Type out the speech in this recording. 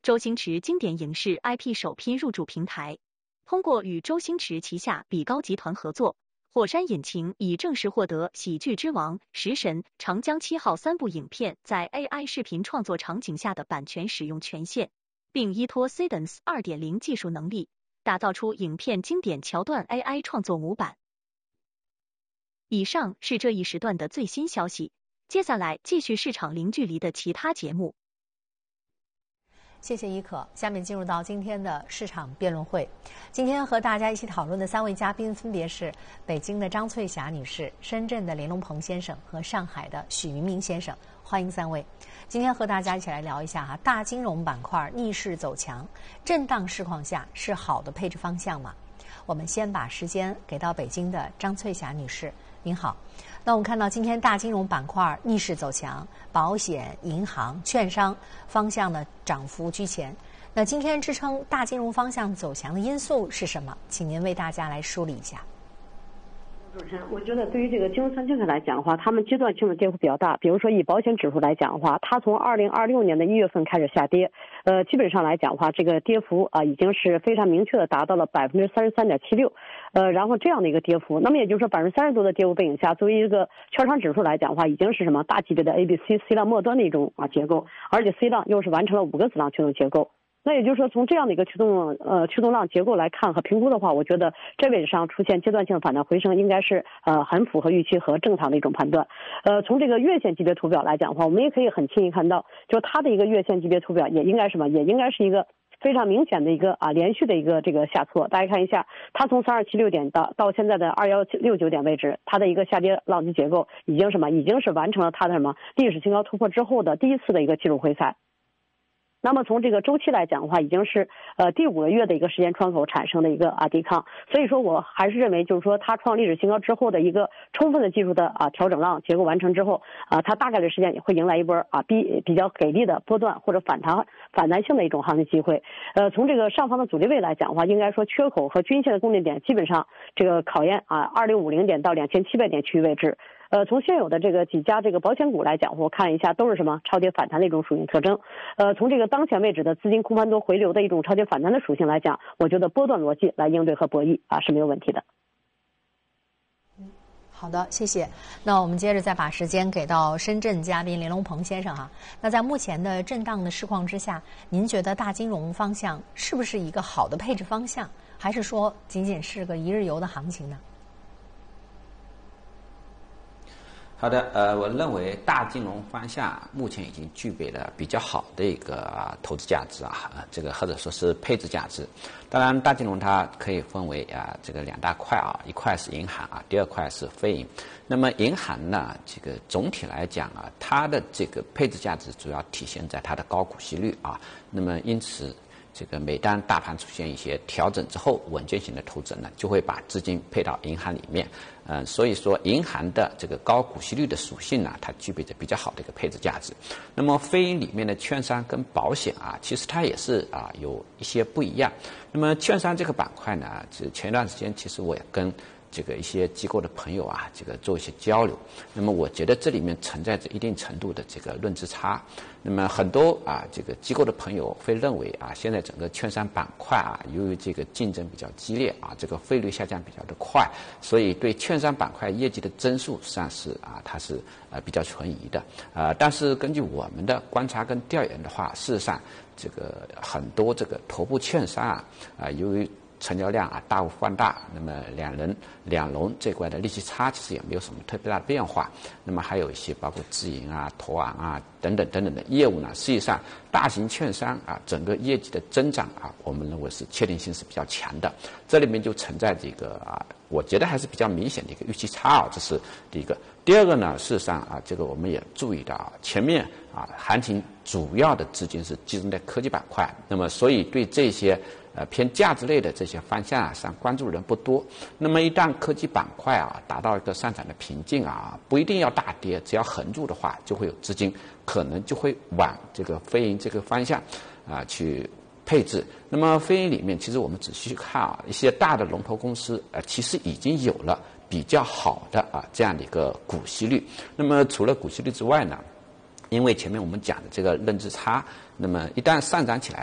周星驰经典影视 IP 首批入驻平台。通过与周星驰旗下比高集团合作，火山引擎已正式获得喜剧之王、食神、长江7号3部影片在 AI 视频创作场景下的版权使用权限，并依托 Cadence 2.0 技术能力，打造出影片经典桥段 AI 创作模板。以上是这一时段的最新消息，接下来继续市场零距离的其他节目。 谢谢伊可，下面进入到今天的市场辩论会。今天和大家一起讨论的3位嘉宾分别是北京的张翠霞女士、深圳的林龙鹏先生和上海的许明明先生，欢迎3位。今天和大家一起来聊一下大金融板块逆势走强，震荡市况下是好的配置方向吗？我们先把时间给到北京的张翠霞女士，您好。那我们看到今天大金融板块逆势走强，保险、银行、券商方向呢涨幅居前。那今天支撑大金融方向走强的因素是什么？请您为大家来梳理一下。 主持人，我觉得对于这个金融三剑客来讲的话，他们阶段性的跌幅比较大。比如说以保险指数来讲的话，它从2026年的1月份开始下跌，基本上来讲的话，这个跌幅已经是非常明确的达到了33.76%，然后这样的一个跌幅，那么也就是说30%多的跌幅背景下，作为一个券商指数来讲的话，已经是什么大级别的 ABC、C 浪末端的一种结构，而且 C 浪又是完成了5个子浪驱动结构。那也就是说，从这样的一个驱动浪结构来看和评估的话，我觉得这位置上出现阶段性反弹回升，应该是很符合预期和正常的一种判断。从这个月线级别图表来讲的话，我们也可以很轻易看到，就它的一个月线级别图表也应该什么，也应该是一个非常明显的一个连续的一个这个下挫。大家看一下，它从3276点到现在的2169点位置，它的一个下跌浪级结构已经是完成了它的历史新高突破之后的第一次的一个技术回踩。那么从这个周期来讲的话，已经是第5个月的一个时间窗口产生的一个抵抗，所以说我还是认为就是说它创历史新高之后的一个充分的技术的调整浪结构完成之后它大概率时间也会迎来一波比较给力的波段或者反弹性的一种行情机会。从这个上方的阻力位来讲的话，应该说缺口和均线的共振点基本上这个考验2650点到2700点区域位置。从现有的这个几家这个保险股来讲，我看一下都是什么超跌反弹的一种属性特征。从这个当前位置的资金空盘多回流的一种超跌反弹的属性来讲，我觉得波段逻辑来应对和博弈是没有问题的。 好的，谢谢。那我们接着再把时间给到深圳嘉宾林龙鹏先生那在目前的震荡的市况之下，您觉得大金融方向是不是一个好的配置方向，还是说仅仅是个一日游的行情呢？ 好的，我认为大金融方向目前已经具备了比较好的一个投资价值这个或者说是配置价值。当然，大金融它可以分为这个2大块一块是银行第二块是非银。那么银行呢，这个总体来讲它的这个配置价值主要体现在它的高股息率那么因此，这个每当大盘出现一些调整之后，稳健型的投资人呢就会把资金配到银行里面。所以说银行的这个高股息率的属性呢，它具备着比较好的一个配置价值。那么非银里面的券商跟保险其实它也是有一些不一样。那么券商这个板块呢，前一段时间其实我也跟这个一些机构的朋友这个做一些交流。那么我觉得这里面存在着一定程度的这个论资差。那么很多这个机构的朋友会认为现在整个券商板块由于这个竞争比较激烈这个费率下降比较的快，所以对券商板块业绩的增速实际上是它是比较存疑的。但是根据我们的观察跟调研的话，事实上这个很多这个头部券商由于成交量大幅放大，那么两融这块的利息差其实也没有什么特别大的变化。那么还有一些包括自营投行等等的业务呢，实际上大型券商整个业绩的增长我们认为是确定性是比较强的。这里面就存在这个我觉得还是比较明显的一个预期差这是第一个。第二个呢，事实上这个我们也注意到前面行情主要的资金是集中在科技板块，那么所以对这些偏价值类的这些方向上关注的人不多。那么一旦科技板块达到一个上涨的瓶颈不一定要大跌，只要横住的话，就会有资金可能就会往这个非银这个方向去配置。那么非银里面，其实我们仔细去看一些大的龙头公司其实已经有了比较好的这样的一个股息率。那么除了股息率之外呢，因为前面我们讲的这个认知差，那么一旦上涨起来